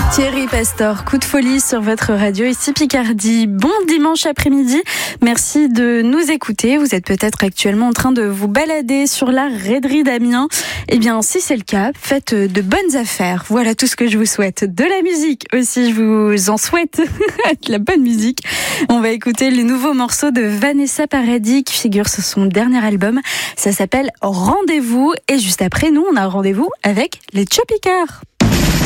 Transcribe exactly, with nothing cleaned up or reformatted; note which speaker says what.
Speaker 1: Thierry Pastor, coup de folie sur votre radio ici Picardie. Bon dimanche après-midi, merci de nous écouter. Vous êtes peut-être actuellement en train de vous balader sur la raiderie d'Amiens. Eh bien, si c'est le cas, faites de bonnes affaires. Voilà tout ce que je vous souhaite. De la musique aussi, je vous en souhaite. De la bonne musique. On va écouter le nouveau morceau de Vanessa Paradis qui figure sur son dernier album. Ça s'appelle Rendez-vous. Et juste après, nous, on a rendez-vous avec les Chopicars.